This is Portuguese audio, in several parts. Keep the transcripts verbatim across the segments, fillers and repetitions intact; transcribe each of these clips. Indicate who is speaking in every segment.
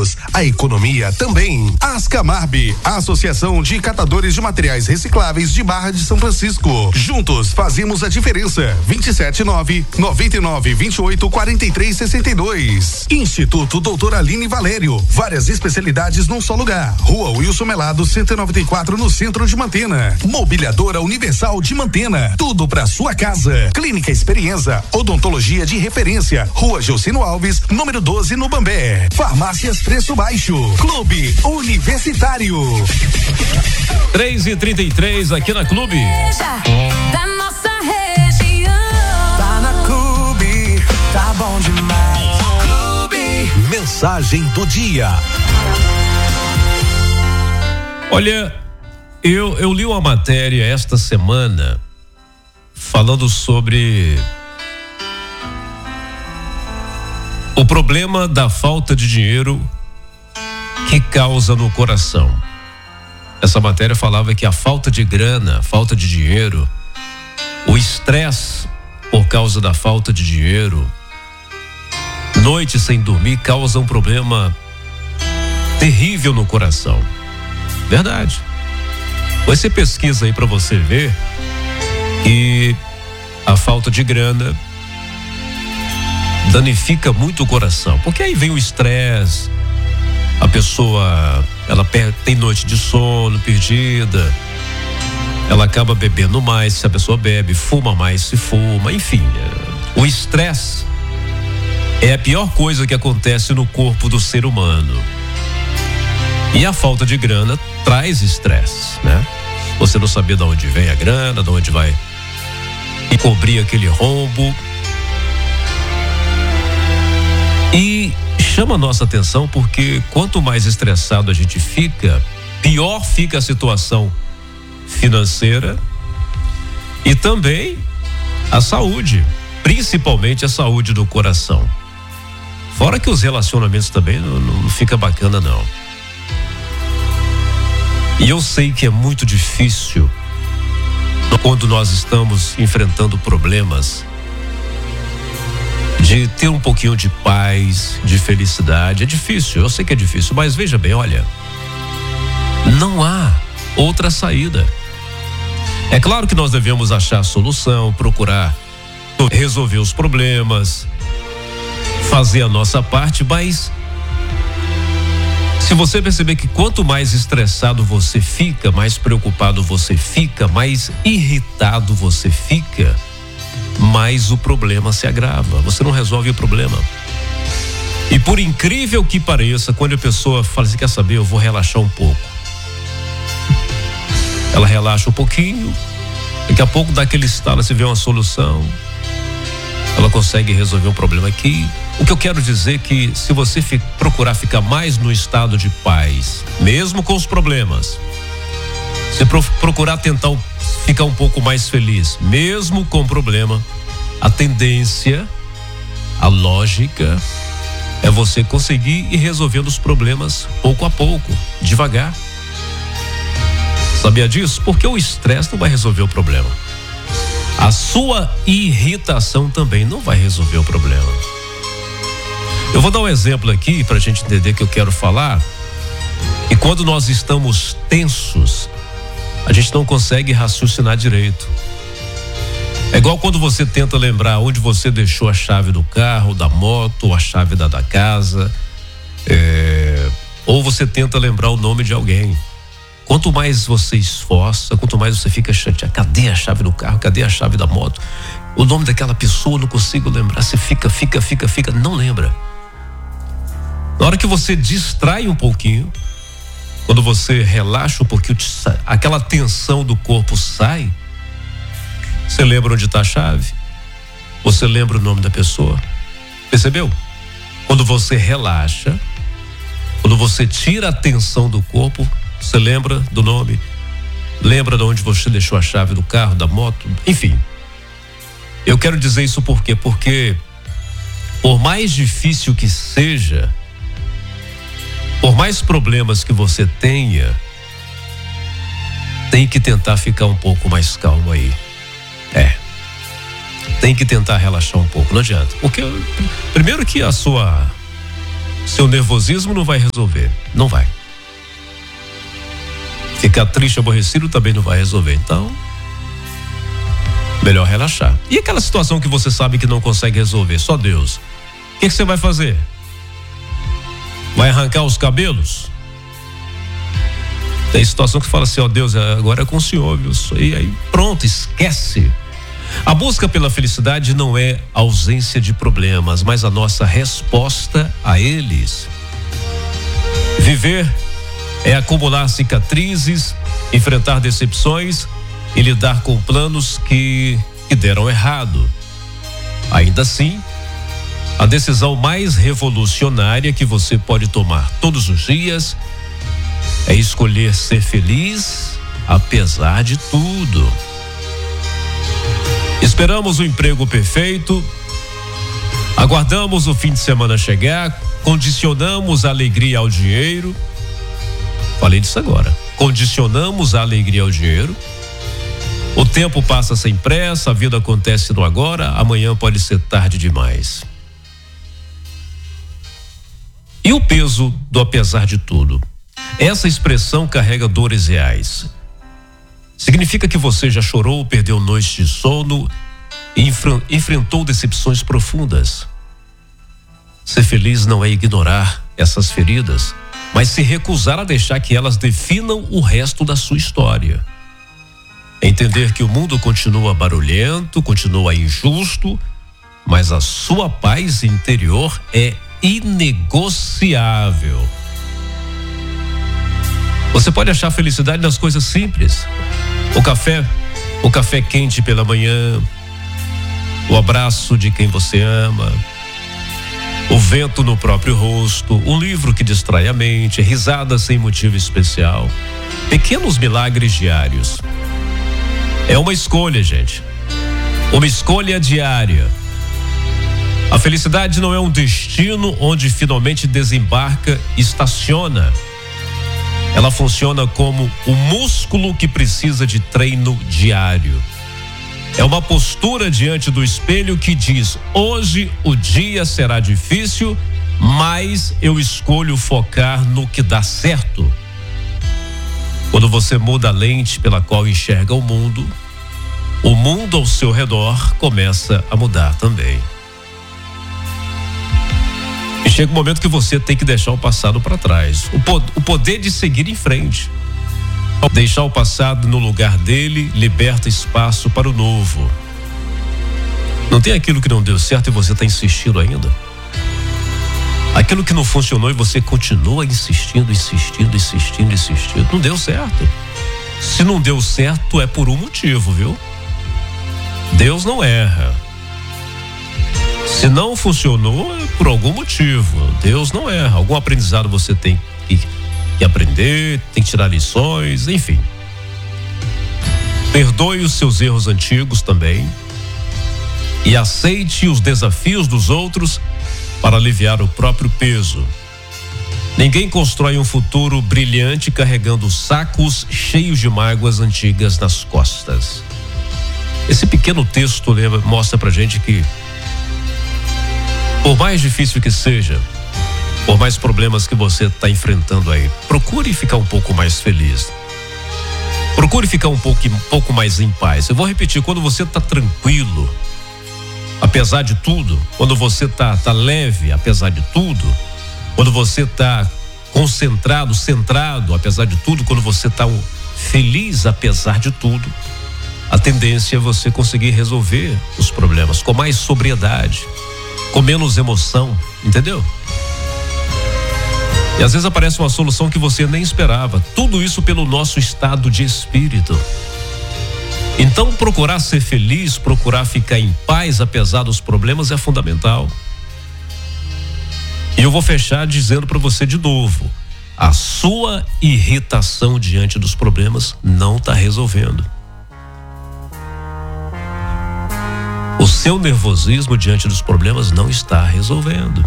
Speaker 1: produtos, a economia também. Ascamarb, a Associação de Catadores de Materiais Recicláveis de Barra de São Francisco. Juntos fazemos a diferença. vinte e sete nove, noventa e nove, vinte e oito, quarenta e três, sessenta e dois. Instituto Doutora Aline Valério, várias especialidades num só lugar. Rua Wilson Melado, cento e noventa e quatro, no centro de Mantena. Mobiliadora Universal de Mantena, tudo pra sua casa. Clínica Experiência, odontologia de referência. Rua Gilcino Alves, número doze, no Bambé. Farmácias Preço Baixo. Clube Universitário.
Speaker 2: três e trinta e três aqui na Clube.
Speaker 3: Da nossa região.
Speaker 4: Tá na Clube, tá bom demais. Clube.
Speaker 1: Mensagem do dia.
Speaker 2: Olha, eu, eu li uma matéria esta semana falando sobre o problema da falta de dinheiro que causa no coração. Essa matéria falava que a falta de grana, a falta de dinheiro, o estresse por causa da falta de dinheiro, noite sem dormir, causa um problema terrível no coração. Verdade. Você pesquisa aí para você ver que a falta de grana danifica muito o coração, porque aí vem o estresse, a pessoa ela per, tem noite de sono perdida, ela acaba bebendo mais se a pessoa bebe, fuma mais se fuma, enfim, o estresse é a pior coisa que acontece no corpo do ser humano. E a falta de grana traz estresse, né? Você não saber de onde vem a grana, de onde vai e cobrir aquele rombo. E chama a nossa atenção porque quanto mais estressado a gente fica, pior fica a situação financeira e também a saúde, principalmente a saúde do coração. Fora que os relacionamentos também não, não fica bacana não. E eu sei que é muito difícil quando nós estamos enfrentando problemas de ter um pouquinho de paz, de felicidade. É difícil, eu sei que é difícil, mas veja bem, olha, não há outra saída. É claro que nós devemos achar a solução, procurar resolver os problemas, fazer a nossa parte, mas se você perceber que quanto mais estressado você fica, mais preocupado você fica, mais irritado você fica, mais o problema se agrava. Você não resolve o problema. E por incrível que pareça, quando a pessoa fala assim, quer saber, eu vou relaxar um pouco. Ela relaxa um pouquinho, daqui a pouco dá aquele estalo, se vê uma solução, ela consegue resolver um problema aqui. O que eu quero dizer é que se você fi, procurar ficar mais no estado de paz, mesmo com os problemas, se pro, procurar tentar ficar um pouco mais feliz, mesmo com o problema, a tendência, a lógica é você conseguir ir resolvendo os problemas pouco a pouco, devagar. Sabia disso? Porque o estresse não vai resolver o problema. A sua irritação também não vai resolver o problema. Eu vou dar um exemplo aqui para a gente entender o que eu quero falar. E quando nós estamos tensos, a gente não consegue raciocinar direito. É igual quando você tenta lembrar onde você deixou a chave do carro, da moto, ou a chave da, da casa, é, ou você tenta lembrar o nome de alguém. Quanto mais você esforça, quanto mais você fica chateado, cadê a chave do carro, cadê a chave da moto? O nome daquela pessoa, não consigo lembrar. Você fica, fica, fica, fica, não lembra. Na hora que você distrai um pouquinho, quando você relaxa um pouquinho, aquela tensão do corpo sai, você lembra onde está a chave, você lembra o nome da pessoa, percebeu? Quando você relaxa, quando você tira a tensão do corpo, você lembra do nome, lembra de onde você deixou a chave do carro, da moto, enfim. Eu quero dizer isso por quê? Porque por mais difícil que seja, por mais problemas que você tenha, tem que tentar ficar um pouco mais calmo aí. É. Tem que tentar relaxar um pouco, não adianta. Porque primeiro que a sua Seu nervosismo não vai resolver. Não vai. Ficar triste, aborrecido também não vai resolver. Então, melhor relaxar. E aquela situação que você sabe que não consegue resolver? Só Deus. O que, que você vai fazer? Vai arrancar os cabelos? Tem situação que fala assim, ó, Deus, agora é com o Senhor, viu? E aí pronto, esquece. A busca pela felicidade não é ausência de problemas, mas a nossa resposta a eles. Viver é acumular cicatrizes, enfrentar decepções e lidar com planos que, que deram errado. Ainda assim, a decisão mais revolucionária que você pode tomar todos os dias é escolher ser feliz apesar de tudo. Esperamos o emprego perfeito, aguardamos o fim de semana chegar, condicionamos a alegria ao dinheiro. Falei disso agora. Condicionamos a alegria ao dinheiro. O tempo passa sem pressa, a vida acontece no agora, amanhã pode ser tarde demais. E o peso do apesar de tudo? Essa expressão carrega dores reais. Significa que você já chorou, perdeu noites de sono e enfr- enfrentou decepções profundas. Ser feliz não é ignorar essas feridas, mas se recusar a deixar que elas definam o resto da sua história. Entender que o mundo continua barulhento, continua injusto, mas a sua paz interior é inegociável. Você pode achar felicidade nas coisas simples. O café, o café quente pela manhã, o abraço de quem você ama, o vento no próprio rosto, um livro que distrai a mente, risada sem motivo especial. Pequenos milagres diários. É uma escolha, gente. Uma escolha diária. A felicidade não é um destino onde finalmente desembarca e estaciona. Ela funciona como o músculo que precisa de treino diário. É uma postura diante do espelho que diz: hoje o dia será difícil, mas eu escolho focar no que dá certo. Quando você muda a lente pela qual enxerga o mundo, o mundo ao seu redor começa a mudar também. E chega um momento que você tem que deixar o passado para trás. O, po- o poder de seguir em frente. Deixar o passado no lugar dele liberta espaço para o novo. Não tem aquilo que não deu certo e você está insistindo ainda? Aquilo que não funcionou e você continua insistindo, insistindo, insistindo, insistindo. Não deu certo. Se não deu certo é por um motivo, viu? Deus não erra. Se não funcionou é por algum motivo. Deus não erra. Algum aprendizado você tem que, que aprender, tem que tirar lições, enfim. Perdoe os seus erros antigos também e aceite os desafios dos outros para aliviar o próprio peso. Ninguém constrói um futuro brilhante carregando sacos cheios de mágoas antigas nas costas. Esse pequeno texto lembra, mostra pra gente que por mais difícil que seja, por mais problemas que você está enfrentando aí, procure ficar um pouco mais feliz. Procure ficar um pouco, um pouco mais em paz. Eu vou repetir, quando você está tranquilo, apesar de tudo, quando você está tá leve, apesar de tudo, quando você está concentrado, centrado, apesar de tudo, quando você está feliz, apesar de tudo, a tendência é você conseguir resolver os problemas com mais sobriedade, com menos emoção, entendeu? E às vezes aparece uma solução que você nem esperava. Tudo isso pelo nosso estado de espírito. Então, procurar ser feliz, procurar ficar em paz apesar dos problemas é fundamental. E eu vou fechar dizendo para você de novo: a sua irritação diante dos problemas não está resolvendo. O seu nervosismo diante dos problemas não está resolvendo.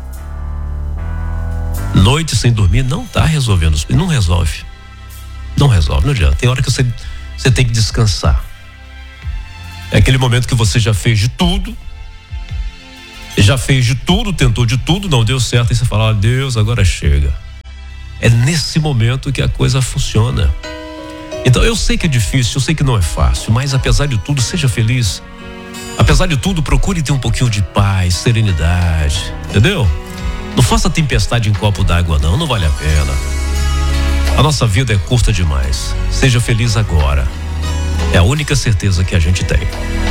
Speaker 2: Noite sem dormir não está resolvendo. Não resolve. Não resolve, não adianta. Tem hora que você, você tem que descansar. É aquele momento que você já fez de tudo, Já fez de tudo, tentou de tudo, não deu certo, e você fala: ó, Deus, agora chega. É nesse momento que a coisa funciona. Então eu sei que é difícil, eu sei que não é fácil, mas apesar de tudo, seja feliz. Apesar de tudo, procure ter um pouquinho de paz, serenidade, entendeu? Não faça tempestade em copo d'água não, não vale a pena. A nossa vida é curta demais. Seja feliz agora. É a única certeza que a gente tem.